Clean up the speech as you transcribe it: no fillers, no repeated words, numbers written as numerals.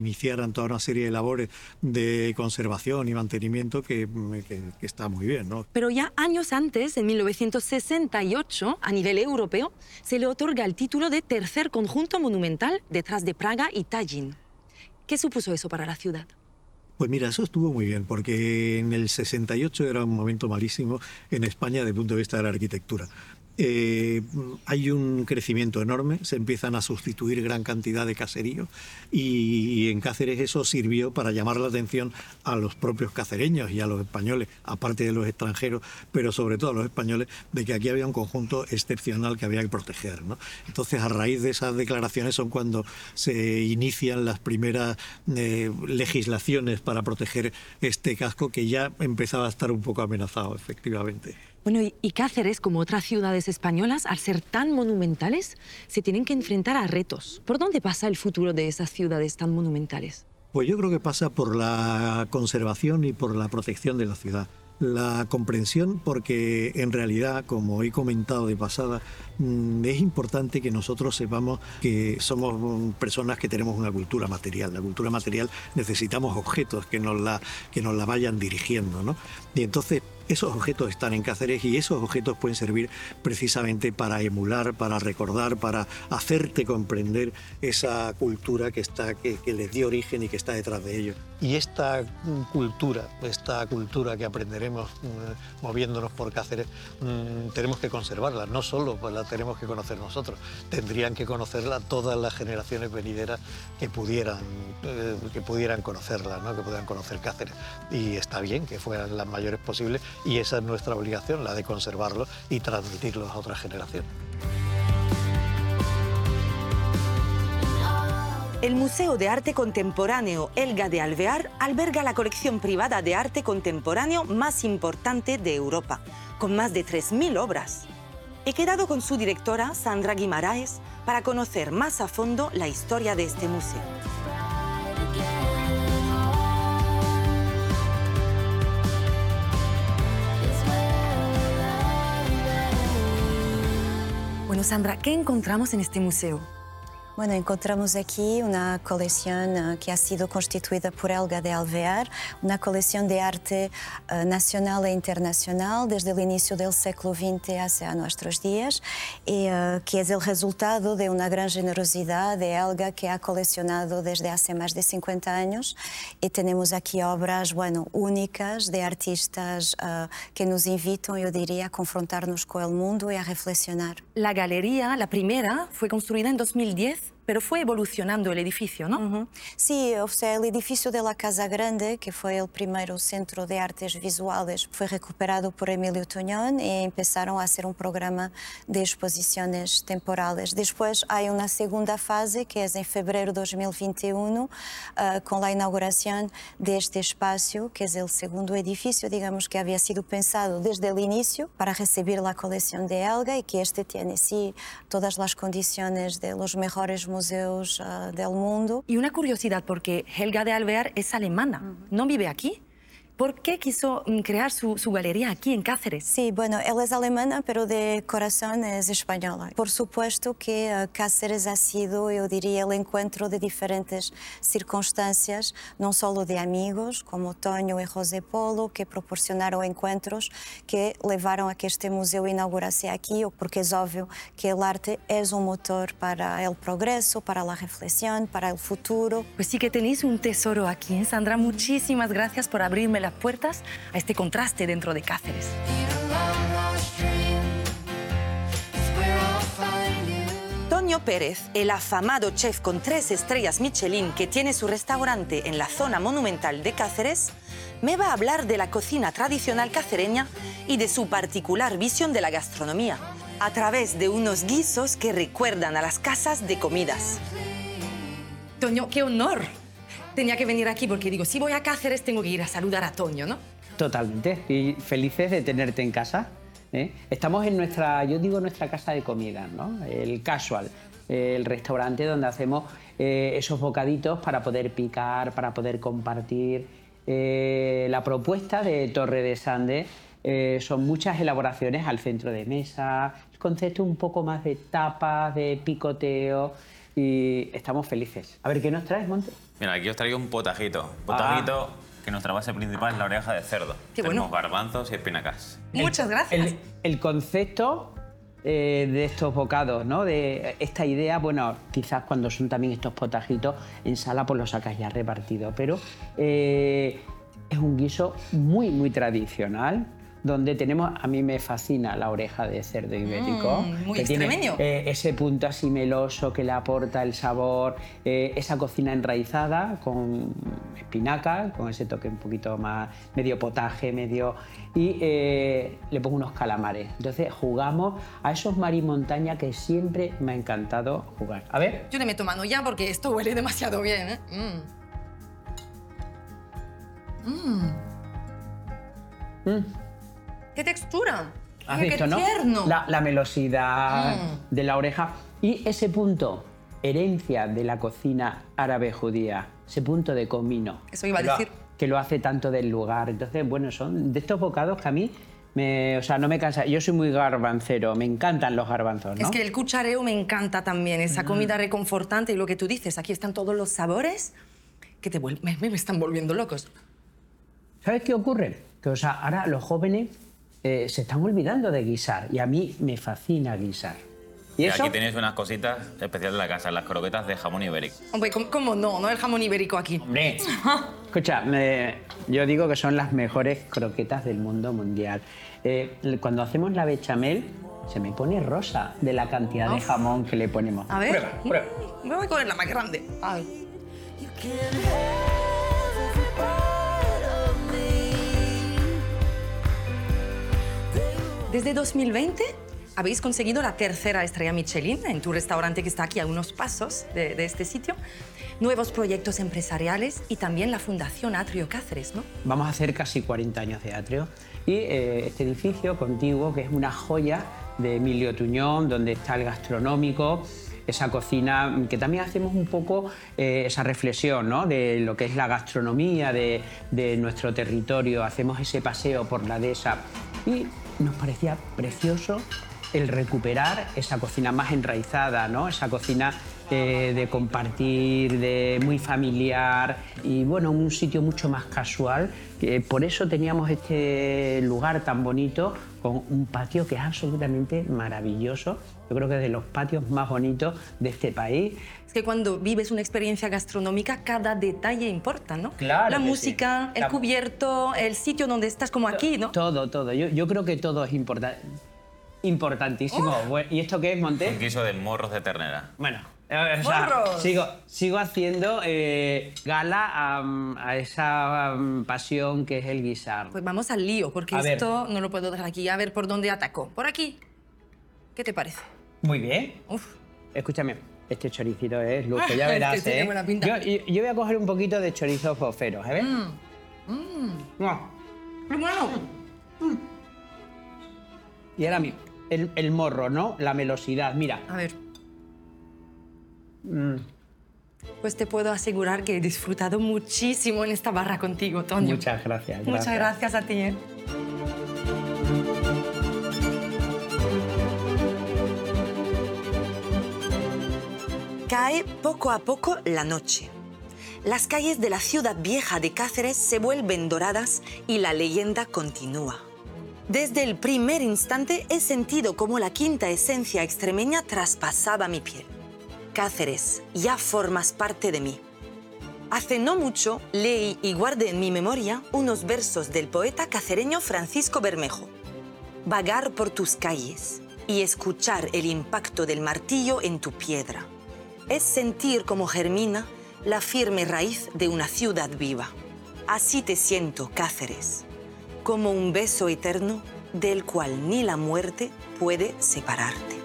iniciaran toda una serie de labores de conservación y mantenimiento que está muy bien, ¿no? Pero ya años antes, en 1968, a nivel europeo, se le otorga el título de tercer conjunto monumental detrás de Praga y Tallin. ¿Qué supuso eso para la ciudad? Pues mira, eso estuvo muy bien, porque en el 68 era un momento malísimo en España desde el punto de vista de la arquitectura. Hay un crecimiento enorme, se empiezan a sustituir gran cantidad de caseríos y en Cáceres eso sirvió para llamar la atención a los propios cacereños y a los españoles, aparte de los extranjeros, pero sobre todo a los españoles, de que aquí había un conjunto excepcional que había que proteger, ¿no? Entonces, a raíz de esas declaraciones son cuando se inician las primeras legislaciones para proteger este casco que ya empezaba a estar un poco amenazado, efectivamente. Bueno, y Cáceres, como otras ciudades españolas, al ser tan monumentales, se tienen que enfrentar a retos. ¿Por dónde pasa el futuro de esas ciudades tan monumentales? Pues yo creo que pasa por la conservación y por la protección de la ciudad. La comprensión, porque en realidad, como he comentado de pasada, es importante que nosotros sepamos que somos personas que tenemos una cultura material. La cultura material necesitamos objetos que nos la vayan dirigiendo, ¿no? Y entonces esos objetos están en Cáceres y esos objetos pueden servir precisamente para emular, para recordar, para hacerte comprender esa cultura que les dio origen y que está detrás de ellos. Y esta cultura que aprenderemos moviéndonos por Cáceres, tenemos que conservarla. No solo pues la tenemos que conocer nosotros, tendrían que conocerla todas las generaciones venideras que pudieran conocerla, ¿no? Que pudieran conocer Cáceres. Y está bien que fueran las mayores posibles y esa es nuestra obligación, la de conservarlo y transmitirlo a otras generaciones. El Museo de Arte Contemporáneo Helga de Alvear alberga la colección privada de arte contemporáneo más importante de Europa, con más de 3.000 obras. He quedado con su directora, Sandra Guimaraes, para conocer más a fondo la historia de este museo. Bueno, Sandra, ¿qué encontramos en este museo? Bueno, encontramos aquí una colección que ha sido constituida por Helga de Alvear, una colección de arte nacional e internacional desde el inicio del siglo XX hasta nuestros días, y que es el resultado de una gran generosidad de Helga, que ha coleccionado desde hace más de 50 años. Y tenemos aquí obras, bueno, únicas de artistas que nos invitan, yo diría, a confrontarnos con el mundo y a reflexionar. La galería, la primera, fue construida en 2010, pero fue evolucionando el edificio, ¿no? Sí, o sea, el edificio de la Casa Grande, que fue el primer centro de artes visuales, fue recuperado por Emilio Tuñón y empezaron a hacer un programa de exposiciones temporales. Después hay una segunda fase, que es en febrero de 2021, con la inauguración de este espacio, que es el segundo edificio, digamos, que había sido pensado desde el inicio para recibir la colección de Helga y que este tiene, sí, todas las condiciones de los mejores museos del mundo. Y una curiosidad, porque Helga de Alvear es alemana, ¿no vive aquí? ¿Por qué quiso crear su galería aquí en Cáceres? Sí, bueno, ella es alemana, pero de corazón es española. Por supuesto que Cáceres ha sido, yo diría, el encuentro de diferentes circunstancias, no solo de amigos, como Toño y José Polo, que proporcionaron encuentros que levaron a que este museo inaugurase aquí, porque es obvio que el arte es un motor para el progreso, para la reflexión, para el futuro. Pues sí que tenéis un tesoro aquí, ¿eh, Sandra? Muchísimas gracias por abrirme las puertas a este contraste dentro de Cáceres. Toño Pérez, el afamado chef con 3 estrellas Michelin que tiene su restaurante en la zona monumental de Cáceres, me va a hablar de la cocina tradicional cacereña y de su particular visión de la gastronomía, a través de unos guisos que recuerdan a las casas de comidas. Toño, qué honor. Tenía que venir aquí porque digo, si voy a Cáceres tengo que ir a saludar a Toño, ¿no? Totalmente. Y felices de tenerte en casa, ¿eh? Estamos en nuestra casa de comida, ¿no? El Casual, el restaurante donde hacemos esos bocaditos para poder picar, para poder compartir. La propuesta de Torre de Sande son muchas elaboraciones al centro de mesa, el concepto un poco más de tapas, de picoteo, y estamos felices. A ver, ¿qué nos traes, Monte? Mira, aquí os traigo un potajito. Potajito que nuestra base principal es la oreja de cerdo. Qué Tenemos bueno. garbanzos y espinacas. Muchas gracias. El concepto de estos bocados, ¿no? De esta idea, bueno, quizás cuando son también estos potajitos, en sala pues lo sacas ya repartido, pero es un guiso muy, muy tradicional, donde tenemos, a mí me fascina la oreja de cerdo ibérico. Muy que tiene extremeño. ese punto así meloso que le aporta el sabor, esa cocina enraizada con espinaca, con ese toque un poquito más medio potaje, medio... Y le pongo unos calamares. Entonces jugamos a esos mar y montaña que siempre me ha encantado jugar. A ver. Yo le meto mano ya porque esto huele demasiado bien, ¿eh? ¡Qué textura! ¿Has Oye, visto, qué no? tierno! La melosidad de la oreja y ese punto, herencia de la cocina árabe judía, ese punto de comino. Eso iba a que lo decir. Que lo hace tanto del lugar. Entonces, bueno, son de estos bocados que a mí no me cansa. Yo soy muy garbancero, me encantan los garbanzos, ¿no? Es que el cuchareo me encanta también, esa comida reconfortante y lo que tú dices, aquí están todos los sabores que me están volviendo locos. ¿Sabes qué ocurre? Que, o sea, ahora los jóvenes se están olvidando de guisar y a mí me fascina guisar. ¿Y eso? Aquí tenéis unas cositas especiales de la casa, las croquetas de jamón ibérico. Hombre, ¿cómo no? No el jamón ibérico aquí. ¡Hombre! Escucha, yo digo que son las mejores croquetas del mundo mundial. Cuando hacemos la bechamel, se me pone rosa de la cantidad de jamón que le ponemos. A ver. Prueba. Me voy a coger la más grande. Ay. Desde 2020 habéis conseguido la 3ª estrella Michelin en tu restaurante que está aquí a unos pasos de este sitio. Nuevos proyectos empresariales y también la Fundación Atrio Cáceres, ¿no? Vamos a hacer casi 40 años de Atrio y este edificio contiguo, que es una joya de Emilio Tuñón, donde está el gastronómico, esa cocina, que también hacemos un poco esa reflexión, ¿no? De lo que es la gastronomía de nuestro territorio. Hacemos ese paseo por la dehesa y nos parecía precioso el recuperar esa cocina más enraizada, ¿no? Esa cocina de compartir, de muy familiar y, bueno, un sitio mucho más casual. Por eso teníamos este lugar tan bonito con un patio que es absolutamente maravilloso. Yo creo que es de los patios más bonitos de este país. Es que cuando vives una experiencia gastronómica, cada detalle importa, ¿no? Claro La que música, sí. el cubierto, el sitio donde estás, como aquí, ¿no? Todo. Yo creo que todo es importantísimo. Bueno, ¿y esto qué es, Monté? Un guiso de morros de ternera. Bueno, o sea, ¡Morros! sigo haciendo gala a esa pasión que es el guisar. Pues vamos al lío, porque A ver. esto no lo puedo dejar aquí. A ver por dónde ataco. Por aquí. ¿Qué te parece? Muy bien. Uf. Escúchame, este choricito es lujo, ya verás, Este tiene buena pinta. Yo voy a coger un poquito de chorizos boferos, ¿eh? No. ¡Qué bueno! Y ahora el morro, ¿no? La melosidad, mira. A ver. Pues te puedo asegurar que he disfrutado muchísimo en esta barra contigo, Toño. Muchas gracias. Muchas gracias a ti. ¿Eh? Cae poco a poco la noche. Las calles de la ciudad vieja de Cáceres se vuelven doradas y la leyenda continúa. Desde el primer instante he sentido como la quinta esencia extremeña traspasaba mi piel. Cáceres, ya formas parte de mí. Hace no mucho leí y guardé en mi memoria unos versos del poeta cacereño Francisco Bermejo. Vagar por tus calles y escuchar el impacto del martillo en tu piedra. Es sentir cómo germina la firme raíz de una ciudad viva. Así te siento, Cáceres, como un beso eterno del cual ni la muerte puede separarte.